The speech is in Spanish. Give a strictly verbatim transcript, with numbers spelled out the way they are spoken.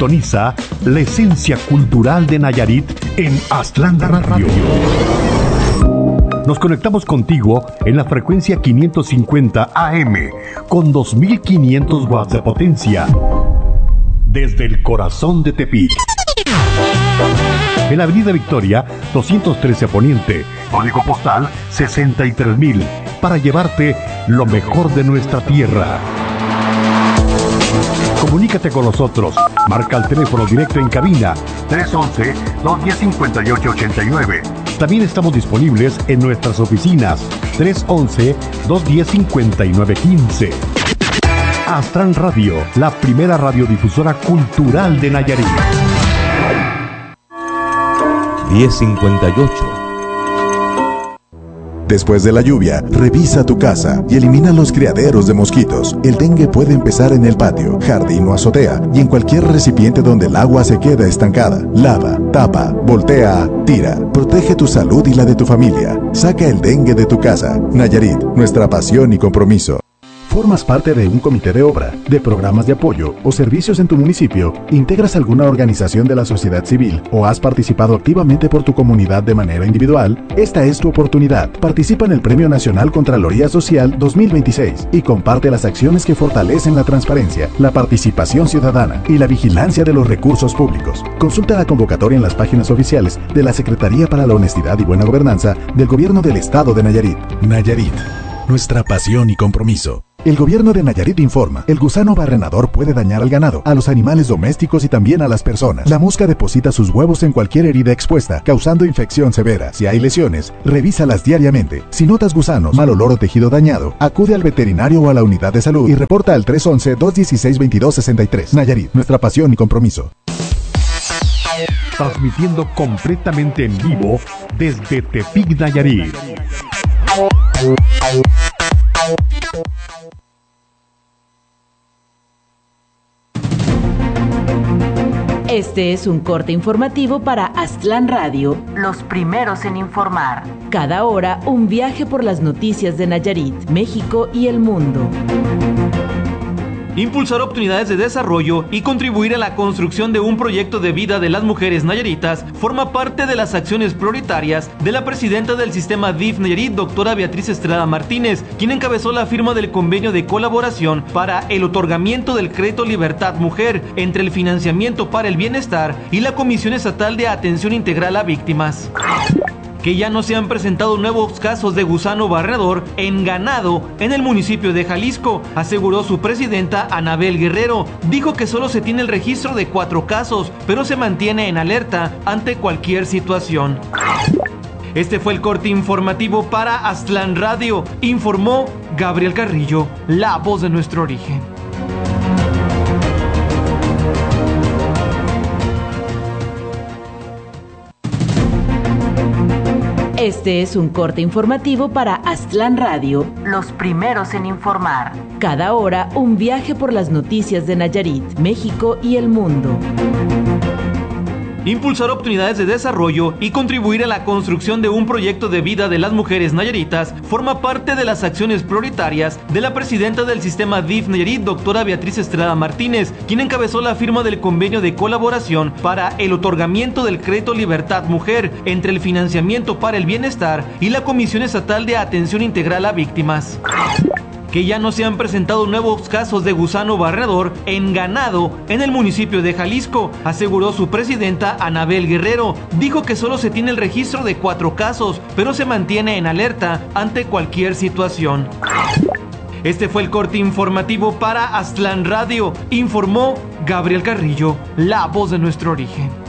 Sintoniza la esencia cultural de Nayarit en Aztlán Radio. Nos conectamos contigo en la frecuencia quinientos cincuenta A M con dos mil quinientos watts de potencia desde el corazón de Tepic. En la Avenida Victoria, doscientos trece Poniente, código postal sesenta y tres mil, para llevarte lo mejor de nuestra tierra. Comunícate con nosotros. Marca el teléfono directo en cabina tres once, dos diez, cincuenta y ocho ochenta y nueve. También estamos disponibles en nuestras oficinas tres once, dos diez, cincuenta y nueve quince. Aztlán Radio, la primera radiodifusora cultural de Nayarit. diez cincuenta y ocho. Después de la lluvia, revisa tu casa y elimina los criaderos de mosquitos. El dengue puede empezar en el patio, jardín o azotea y en cualquier recipiente donde el agua se queda estancada. Lava, tapa, voltea, tira. Protege tu salud y la de tu familia. Saca el dengue de tu casa. Nayarit, nuestra pasión y compromiso. ¿Formas parte de un comité de obra, de programas de apoyo o servicios en tu municipio? ¿Integras alguna organización de la sociedad civil o has participado activamente por tu comunidad de manera individual? Esta es tu oportunidad. Participa en el Premio Nacional Contraloría Social dos mil veintiséis y comparte las acciones que fortalecen la transparencia, la participación ciudadana y la vigilancia de los recursos públicos. Consulta la convocatoria en las páginas oficiales de la Secretaría para la Honestidad y Buena Gobernanza del Gobierno del Estado de Nayarit. Nayarit, nuestra pasión y compromiso. El gobierno de Nayarit informa, el gusano barrenador puede dañar al ganado, a los animales domésticos y también a las personas. La mosca deposita sus huevos en cualquier herida expuesta, causando infección severa. Si hay lesiones, revísalas diariamente. Si notas gusanos, mal olor o tejido dañado, acude al veterinario o a la unidad de salud y reporta al tres once, dos dieciséis, veintidós sesenta y tres. Nayarit, nuestra pasión y compromiso. Transmitiendo completamente en vivo desde Tepic, Nayarit. Este es un corte informativo para Aztlán Radio, los primeros en informar. Cada hora, un viaje por las noticias de Nayarit, México y el mundo. Impulsar oportunidades de desarrollo y contribuir a la construcción de un proyecto de vida de las mujeres nayaritas forma parte de las acciones prioritarias de la presidenta del sistema D I F Nayarit, doctora Beatriz Estrada Martínez, quien encabezó la firma del convenio de colaboración para el otorgamiento del crédito Libertad Mujer entre el Financiamiento para el Bienestar y la Comisión Estatal de Atención Integral a Víctimas. Que ya no se han presentado nuevos casos de gusano barredor en ganado en el municipio de Jalisco, aseguró su presidenta Anabel Guerrero. Dijo que solo se tiene el registro de cuatro casos, pero se mantiene en alerta ante cualquier situación. Este fue el corte informativo para Aztlán Radio, informó Gabriel Carrillo, la voz de nuestro origen. Este es un corte informativo para Aztlán Radio, los primeros en informar. Cada hora, un viaje por las noticias de Nayarit, México y el mundo. Impulsar oportunidades de desarrollo y contribuir a la construcción de un proyecto de vida de las mujeres nayaritas forma parte de las acciones prioritarias de la presidenta del sistema D I F Nayarit, doctora Beatriz Estrada Martínez, quien encabezó la firma del convenio de colaboración para el otorgamiento del crédito Libertad Mujer entre el Financiamiento para el Bienestar y la Comisión Estatal de Atención Integral a Víctimas. Que ya no se han presentado nuevos casos de gusano barredor en ganado en el municipio de Jalisco, aseguró su presidenta Anabel Guerrero. Dijo que solo se tiene el registro de cuatro casos, pero se mantiene en alerta ante cualquier situación. Este fue el corte informativo para Aztlán Radio, informó Gabriel Carrillo, la voz de nuestro origen.